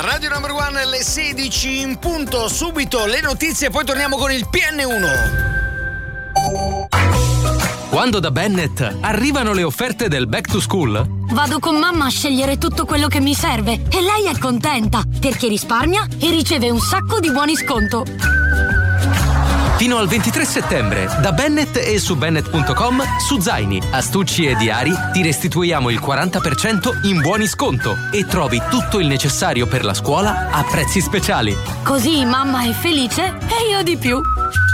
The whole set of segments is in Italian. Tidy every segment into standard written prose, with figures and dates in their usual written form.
Radio Number One alle 16 in punto, subito le notizie, poi torniamo con il PN1. Quando da Bennett arrivano le offerte del Back to School, vado con mamma a scegliere tutto quello che mi serve e lei è contenta perché risparmia e riceve un sacco di buoni sconto. Fino al 23 settembre, da Bennett e su Bennett.com, su zaini, astucci e diari ti restituiamo il 40% in buoni sconto e trovi tutto il necessario per la scuola a prezzi speciali. Così mamma è felice e io di più.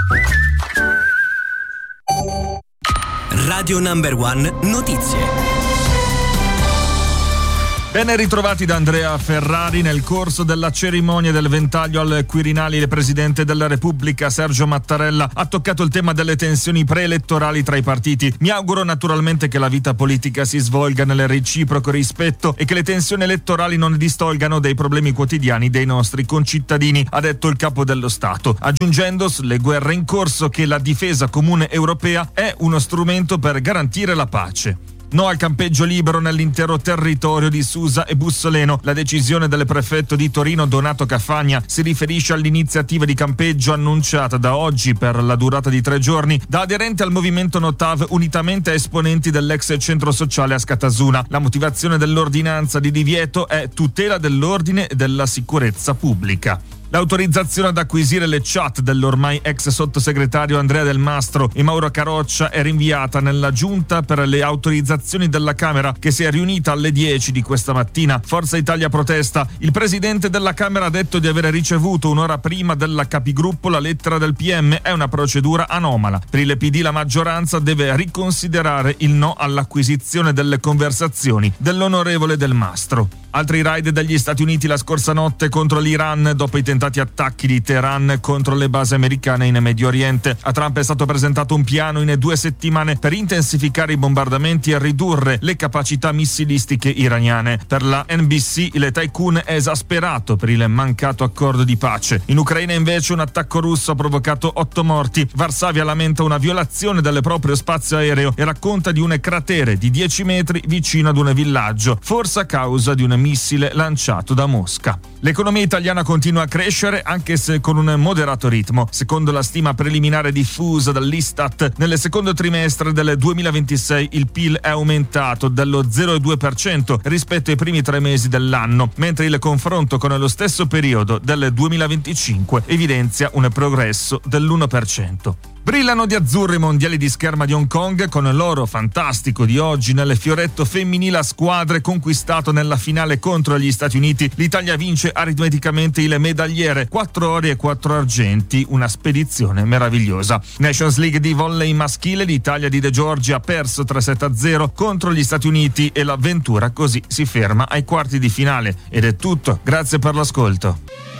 Radio Number One Notizie. Ben ritrovati da Andrea Ferrari. Nel corso della cerimonia del ventaglio al Quirinale, il Presidente della Repubblica Sergio Mattarella ha toccato il tema delle tensioni preelettorali tra i partiti. Mi auguro naturalmente che la vita politica si svolga nel reciproco rispetto e che le tensioni elettorali non distolgano dai problemi quotidiani dei nostri concittadini, ha detto il Capo dello Stato, aggiungendo sulle guerre in corso che la difesa comune europea è uno strumento per garantire la pace. No al campeggio libero nell'intero territorio di Susa e Bussoleno. La decisione del prefetto di Torino Donato Cafagna si riferisce all'iniziativa di campeggio annunciata da oggi per la durata di 3 giorni da aderenti al movimento Notav unitamente a esponenti dell'ex centro sociale a Scatasuna. La motivazione dell'ordinanza di divieto è tutela dell'ordine e della sicurezza pubblica. L'autorizzazione ad acquisire le chat dell'ormai ex sottosegretario Andrea Del Mastro e Mauro Caroccia è rinviata nella giunta per le autorizzazioni della Camera, che si è riunita alle 10 di questa mattina. Forza Italia protesta. Il presidente della Camera ha detto di aver ricevuto un'ora prima della capigruppo la lettera del PM. È una procedura anomala. Per il PD la maggioranza deve riconsiderare il no all'acquisizione delle conversazioni dell'onorevole Del Mastro. Altri raid degli Stati Uniti la scorsa notte contro l'Iran dopo i tentati attacchi di Teheran contro le basi americane in Medio Oriente. A Trump è stato presentato un piano in 2 settimane per intensificare i bombardamenti e ridurre le capacità missilistiche iraniane. Per la NBC il tycoon è esasperato per il mancato accordo di pace. In Ucraina invece un attacco russo ha provocato 8 morti. Varsavia lamenta una violazione del proprio spazio aereo e racconta di un cratere di 10 metri vicino ad un villaggio, forse a causa di un missile lanciato da Mosca. L'economia italiana continua a crescere, anche se con un moderato ritmo. Secondo la stima preliminare diffusa dall'Istat, nel secondo trimestre del 2026 il PIL è aumentato dello 0,2% rispetto ai primi 3 mesi dell'anno, mentre il confronto con lo stesso periodo del 2025 evidenzia un progresso dell'1%. Brillano di azzurro i mondiali di scherma di Hong Kong con l'oro fantastico di oggi nel fioretto femminile a squadre conquistato nella finale contro gli Stati Uniti. L'Italia vince aritmeticamente il medagliere, 4 ori e 4 argenti, una spedizione meravigliosa. Nations League di volley maschile, l'Italia di De Giorgi ha perso 3-7-0 contro gli Stati Uniti e l'avventura così si ferma ai quarti di finale. Ed è tutto, grazie per l'ascolto.